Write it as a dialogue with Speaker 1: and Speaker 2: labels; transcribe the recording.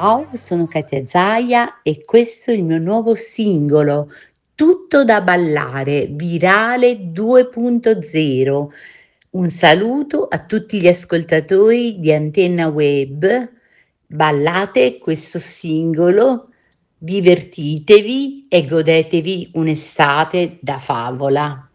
Speaker 1: Ciao, sono Katia Zaia e questo è il mio nuovo singolo, Tutto da ballare, virale 2.0. Un saluto a tutti gli ascoltatori di Antenna Web. Ballate questo singolo, divertitevi e godetevi un'estate da favola.